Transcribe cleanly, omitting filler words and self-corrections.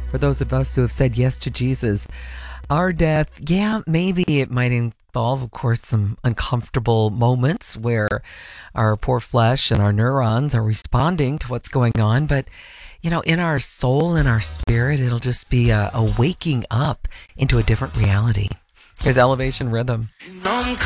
For those of us who have said yes to Jesus, our death, yeah, maybe it might involve, of course, some uncomfortable moments where our poor flesh and our neurons are responding to what's going on. But, in our soul and our spirit, it'll just be a waking up into a different reality. Here's Elevation Rhythm.